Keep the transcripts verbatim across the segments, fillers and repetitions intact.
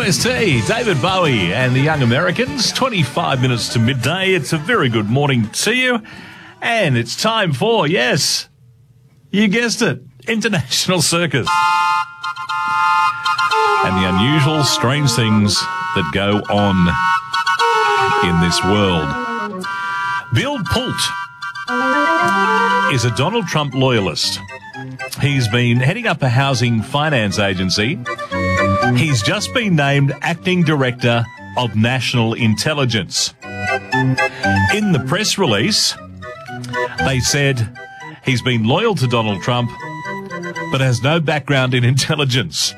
S T, David Bowie and the Young Americans, twenty-five minutes to midday. It's a very good morning to you. And it's time for, yes, you guessed it, International Circus. And the unusual, strange things that go on in this world. Bill Pult is a Donald Trump loyalist. He's been heading up a housing finance agency. He's just been named Acting Director of National Intelligence. In the press release, they said he's been loyal to Donald Trump, but has no background in intelligence.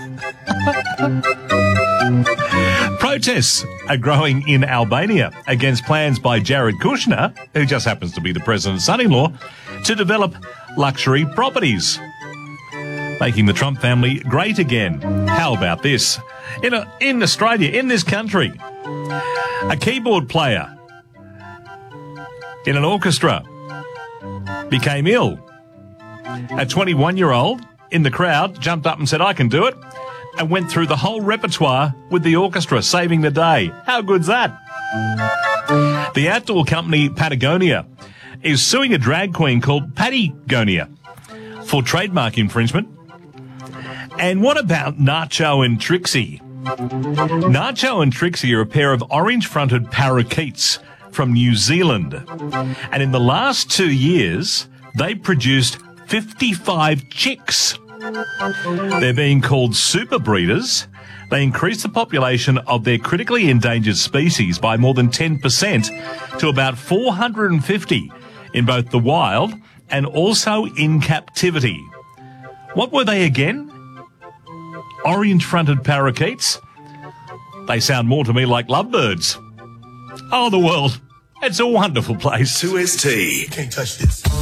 Protests are growing in Albania against plans by Jared Kushner, who just happens to be the president's son-in-law, to develop luxury properties, making the Trump family great again. How about this? In, a, in Australia, in this country, a keyboard player in an orchestra became ill. A twenty-one-year-old in the crowd jumped up and said, "I can do it," and went through the whole repertoire with the orchestra, saving the day. How good's that? The outdoor company Patagonia is suing a drag queen called Pattygonia for trademark infringement. And what about Nacho and Trixie? Nacho and Trixie are a pair of orange-fronted parakeets from New Zealand. And in the last two years, they produced fifty-five chicks. They're being called super breeders. They increased the population of their critically endangered species by more than ten percent to about four hundred fifty in both the wild and also in captivity. What were they again? Orange-fronted parakeets? They sound more to me like lovebirds. Oh, the world. It's a wonderful place. two S T. Can't touch this.